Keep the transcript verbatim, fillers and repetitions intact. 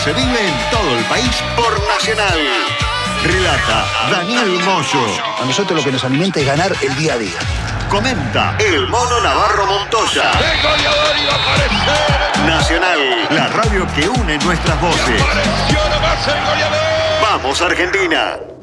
se vive en todo el país por Nacional. Relata Daniel Moyo. A nosotros lo que nos alimenta es ganar el día a día. Comenta el Mono Navarro Montoya. ¡El goleador iba a aparecer! Nacional, la radio que une nuestras voces. ¡Apareció nomás el goleador! ¡Vamos, Argentina!